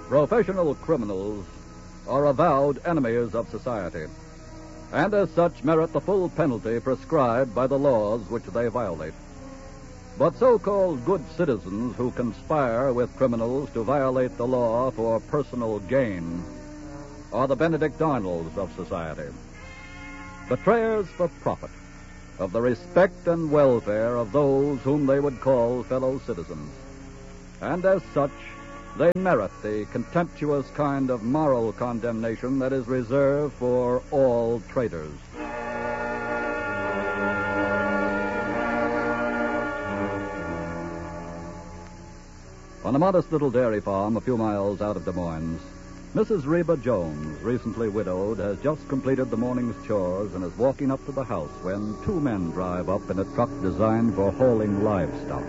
Professional criminals are avowed enemies of society, and as such merit the full penalty prescribed by the laws which they violate. But so-called good citizens who conspire with criminals to violate the law for personal gain are the Benedict Arnolds of society, betrayers for profit of the respect and welfare of those whom they would call fellow citizens. And as such, they merit the contemptuous kind of moral condemnation that is reserved for all traitors. On a modest little dairy farm a few miles out of Des Moines, Mrs. Reba Jones, recently widowed, has just completed the morning's chores and is walking up to the house when two men drive up in a truck designed for hauling livestock.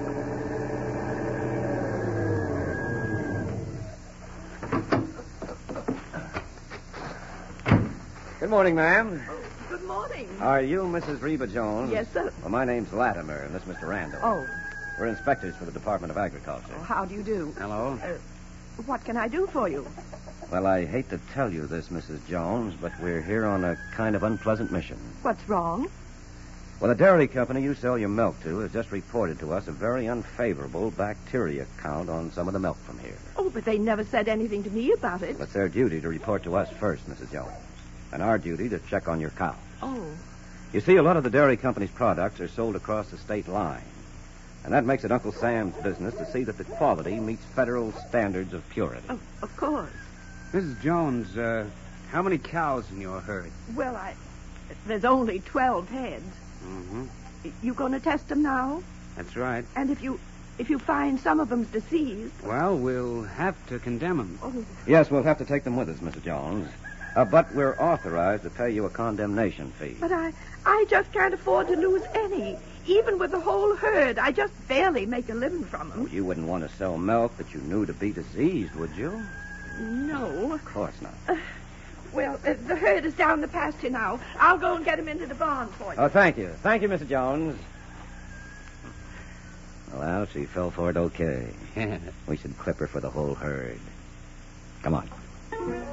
Good morning, ma'am. Good morning. Are you Mrs. Reba Jones? Yes, sir. Well, my name's Latimer, and this is Mr. Randall. Oh. We're inspectors for the Department of Agriculture. How do you do? Hello. What can I do for you? Well, I hate to tell you this, Mrs. Jones, but we're here on a kind of unpleasant mission. What's wrong? Well, the dairy company you sell your milk to has just reported to us a very unfavorable bacteria count on some of the milk from here. Oh, but they never said anything to me about it. Well, it's their duty to report to us first, Mrs. Jones, and our duty to check on your cow. Oh. You see, a lot of the dairy company's products are sold across the state line. And that makes it Uncle Sam's business to see that the quality meets federal standards of purity. Oh, of course. Mrs. Jones, how many cows in your herd? Well, there's only 12 heads. Mm-hmm. You going to test them now? That's right. And if you find some of them's diseased... Well, we'll have to condemn them. Oh. Yes, we'll have to take them with us, Mrs. Jones. But we're authorized to pay you a condemnation fee. But I just can't afford to lose any. Even with the whole herd, I just barely make a living from them. Oh, you wouldn't want to sell milk that you knew to be diseased, would you? No. Of course not. The herd is down the pasture now. I'll go and get him into the barn for you. Oh, thank you. Thank you, Mrs. Jones. Well, she fell for it okay. We should clip her for the whole herd. Come on.